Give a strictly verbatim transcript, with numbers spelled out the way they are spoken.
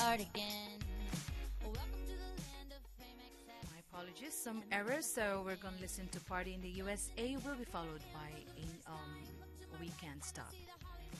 start again. Welcome to the land of fame, excess. My apologies, some errors. So we're going to listen to Party in the U S A. Will be followed by a um, Weekend Stop.